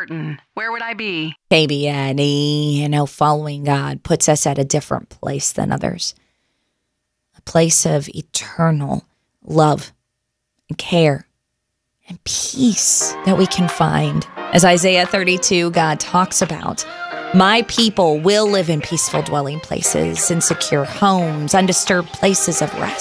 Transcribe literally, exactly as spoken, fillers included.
certain, where would I be? Baby Annie, you know, following God puts us at a different place than others. A place of eternal love and care and peace that we can find. As Isaiah thirty-two, God talks about, my people will live in peaceful dwelling places, in secure homes, undisturbed places of rest.